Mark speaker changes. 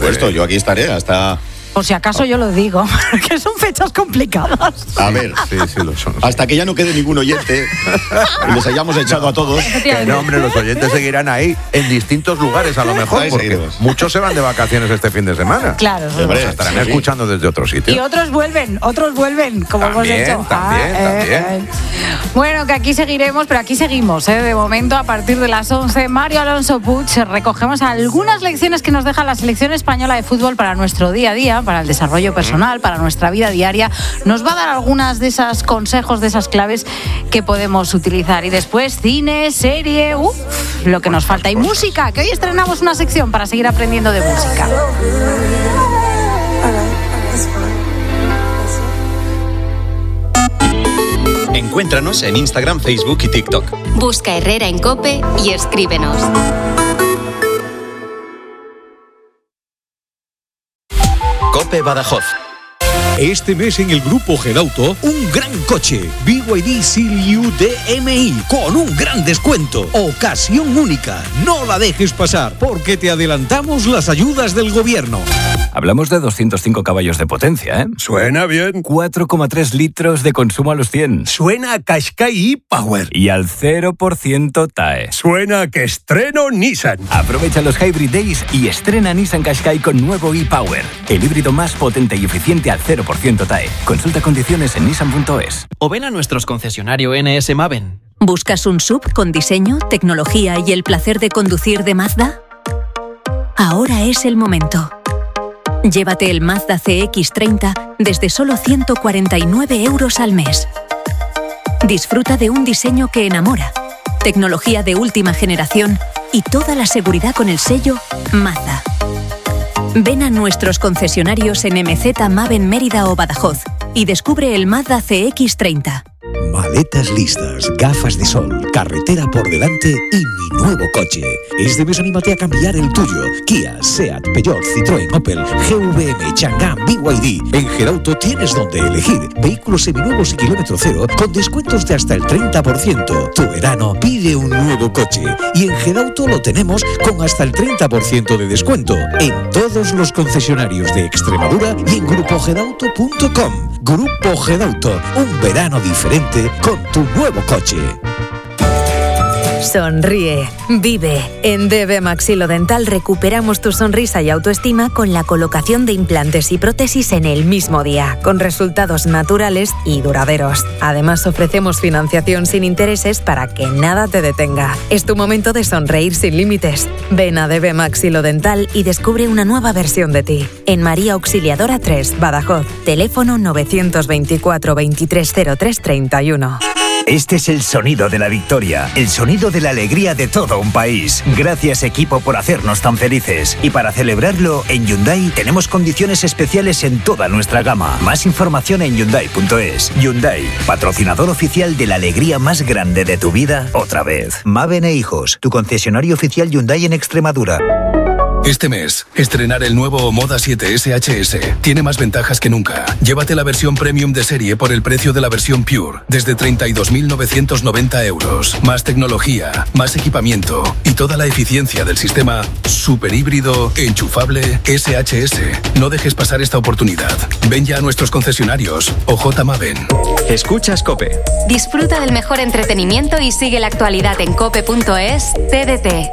Speaker 1: supuesto, yo aquí estaré hasta...
Speaker 2: Por si acaso yo lo digo, porque son fechas complicadas.
Speaker 1: A ver,
Speaker 3: sí, lo son.
Speaker 1: Hasta que ya no quede ningún oyente y les hayamos echado a todos.
Speaker 3: Que no, hombre, los oyentes seguirán ahí en distintos lugares a lo mejor,
Speaker 1: ahí
Speaker 3: porque
Speaker 1: seguiremos.
Speaker 3: Muchos se van de vacaciones este fin de semana.
Speaker 2: Claro.
Speaker 3: Nos estarán escuchando desde otro sitio.
Speaker 2: Y otros vuelven, como hemos hecho.
Speaker 3: También.
Speaker 2: Bueno, que aquí seguiremos, pero aquí seguimos, de momento a partir de las 11. Mario Alonso Puig, recogemos algunas lecciones que nos deja la selección española de fútbol para nuestro día a día, para el desarrollo personal, para nuestra vida diaria. Nos va a dar algunas de esos consejos, de esas claves que podemos utilizar. Y después cine, serie, lo que nos falta. Y música, que hoy estrenamos una sección para seguir aprendiendo de música.
Speaker 4: Encuéntranos en Instagram, Facebook y TikTok.
Speaker 5: Busca Herrera en COPE y escríbenos.
Speaker 4: COPE Badajoz.
Speaker 6: Este mes en el Grupo Gedauto, un gran coche. BYD Seal-U DMI con un gran descuento. Ocasión única. No la dejes pasar porque te adelantamos las ayudas del gobierno.
Speaker 7: Hablamos de 205 caballos de potencia, ¿eh?
Speaker 8: Suena bien.
Speaker 7: 4,3 litros de consumo a los 100.
Speaker 8: Suena a Qashqai e-Power.
Speaker 7: Y al 0% TAE.
Speaker 8: Suena que estreno Nissan.
Speaker 7: Aprovecha los Hybrid Days y estrena Nissan Qashqai con nuevo e-Power. El híbrido más potente y eficiente al 0% TAE. Consulta condiciones en nissan.es.
Speaker 9: O ven a nuestros concesionarios NS Maven.
Speaker 10: ¿Buscas un SUV con diseño, tecnología y el placer de conducir de Mazda? Ahora es el momento. Llévate el Mazda CX-30 desde solo 149 € al mes. Disfruta de un diseño que enamora, tecnología de última generación y toda la seguridad con el sello Mazda. Ven a nuestros concesionarios en MZ, Maven, Mérida o Badajoz y descubre el Mazda CX-30.
Speaker 6: Maletas listas, gafas de sol, carretera por delante y mi nuevo coche. Este mes anímate a cambiar el tuyo. Kia, Seat, Peugeot, Citroën, Opel, GVM, Chang'an, BYD. En Gedauto tienes donde elegir. Vehículos seminuevos y kilómetro cero con descuentos de hasta el 30%. Tu verano pide un nuevo coche. Y en Gedauto lo tenemos con hasta el 30% de descuento. En todos los concesionarios de Extremadura y en grupogedauto.com. Grupo Gedauto, un verano diferente con tu nuevo coche.
Speaker 11: Sonríe, vive. En DB Maxilodental recuperamos tu sonrisa y autoestima con la colocación de implantes y prótesis en el mismo día, con resultados naturales y duraderos. Además, ofrecemos financiación sin intereses para que nada te detenga. Es tu momento de sonreír sin límites. Ven a DB Maxilodental y descubre una nueva versión de ti. En María Auxiliadora 3, Badajoz. Teléfono 924 2303 31.
Speaker 12: Este es el sonido de la victoria, el sonido de la alegría de todo un país. Gracias, equipo, por hacernos tan felices. Y para celebrarlo, en Hyundai tenemos condiciones especiales en toda nuestra gama. Más información en Hyundai.es. Hyundai, patrocinador oficial de la alegría más grande de tu vida, otra vez. Maven e Hijos, tu concesionario oficial Hyundai en Extremadura.
Speaker 13: Este mes, estrenar el nuevo Moda 7 SHS tiene más ventajas que nunca. Llévate la versión premium de serie por el precio de la versión Pure, desde 32.990 €. Más tecnología, más equipamiento y toda la eficiencia del sistema super híbrido enchufable SHS. No dejes pasar esta oportunidad. Ven ya a nuestros concesionarios o J Maven.
Speaker 4: Escuchas COPE.
Speaker 5: Disfruta del mejor entretenimiento y sigue la actualidad en cope.es. TDT,